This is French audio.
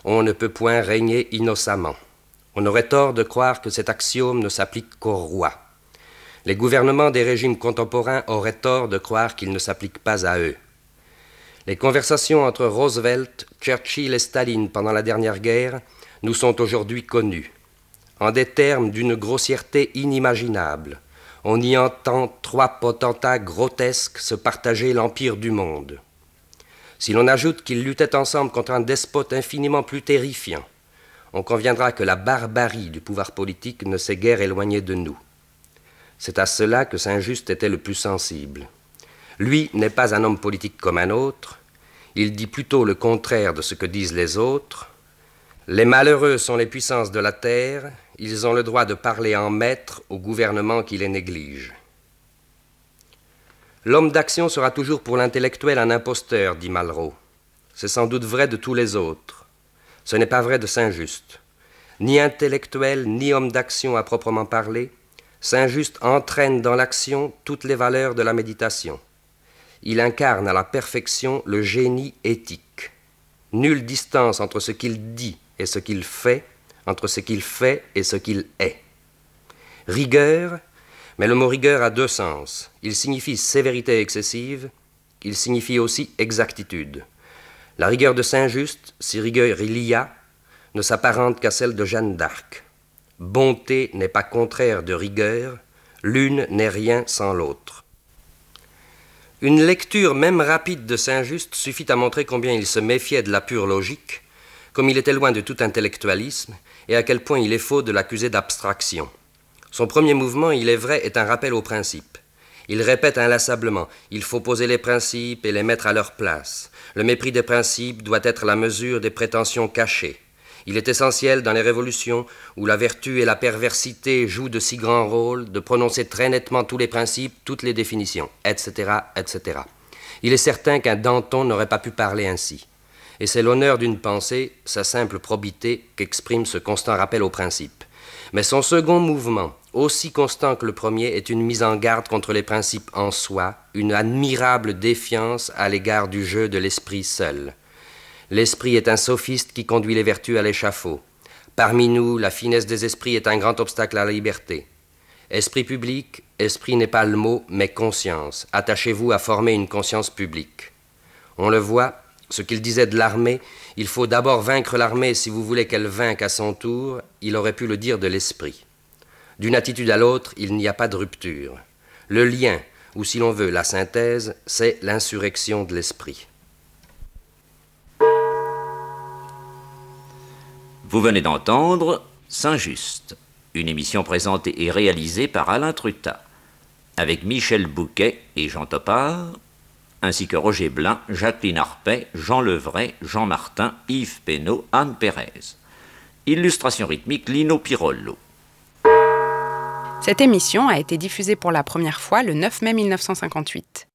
on ne peut point régner innocemment. On aurait tort de croire que cet axiome ne s'applique qu'aux rois. Les gouvernements des régimes contemporains auraient tort de croire qu'il ne s'applique pas à eux. Les conversations entre Roosevelt, Churchill et Staline pendant la dernière guerre nous sont aujourd'hui connues. En des termes d'une grossièreté inimaginable, on y entend trois potentats grotesques se partager l'empire du monde. Si l'on ajoute qu'ils luttaient ensemble contre un despote infiniment plus terrifiant, on conviendra que la barbarie du pouvoir politique ne s'est guère éloignée de nous. C'est à cela que Saint-Just était le plus sensible. Lui n'est pas un homme politique comme un autre, il dit plutôt le contraire de ce que disent les autres. Les malheureux sont les puissances de la terre, ils ont le droit de parler en maître au gouvernement qui les néglige. L'homme d'action sera toujours pour l'intellectuel un imposteur, dit Malraux. C'est sans doute vrai de tous les autres. Ce n'est pas vrai de Saint-Just. Ni intellectuel, ni homme d'action à proprement parler, Saint-Just entraîne dans l'action toutes les valeurs de la méditation. Il incarne à la perfection le génie éthique. Nulle distance entre ce qu'il dit et ce qu'il fait, entre ce qu'il fait et ce qu'il est. Rigueur, mais le mot rigueur a deux sens. Il signifie sévérité excessive, il signifie aussi exactitude. La rigueur de Saint-Just, si rigueur il y a, ne s'apparente qu'à celle de Jeanne d'Arc. Bonté n'est pas contraire de rigueur, l'une n'est rien sans l'autre. Une lecture même rapide de Saint-Just suffit à montrer combien il se méfiait de la pure logique, comme il était loin de tout intellectualisme, et à quel point il est faux de l'accuser d'abstraction. Son premier mouvement, il est vrai, est un rappel aux principes. Il répète inlassablement, il faut poser les principes et les mettre à leur place. Le mépris des principes doit être la mesure des prétentions cachées. Il est essentiel dans les révolutions où la vertu et la perversité jouent de si grands rôles de prononcer très nettement tous les principes, toutes les définitions, etc., etc. Il est certain qu'un Danton n'aurait pas pu parler ainsi. Et c'est l'honneur d'une pensée, sa simple probité, qu'exprime ce constant rappel aux principes. Mais son second mouvement, aussi constant que le premier, est une mise en garde contre les principes en soi, une admirable défiance à l'égard du jeu de l'esprit seul. L'esprit est un sophiste qui conduit les vertus à l'échafaud. Parmi nous, la finesse des esprits est un grand obstacle à la liberté. Esprit public, esprit n'est pas le mot, mais conscience. Attachez-vous à former une conscience publique. On le voit, ce qu'il disait de l'armée, il faut d'abord vaincre l'armée si vous voulez qu'elle vainque à son tour, il aurait pu le dire de l'esprit. D'une attitude à l'autre, il n'y a pas de rupture. Le lien, ou si l'on veut la synthèse, c'est l'insurrection de l'esprit. Vous venez d'entendre Saint-Just, une émission présentée et réalisée par Alain Trutta, avec Michel Bouquet et Jean Topard, ainsi que Roger Blin, Jacqueline Arpet, Jean Levray, Jean Martin, Yves Pénaud, Anne Pérez. Illustration rythmique Lino Pirollo. Cette émission a été diffusée pour la première fois le 9 mai 1958.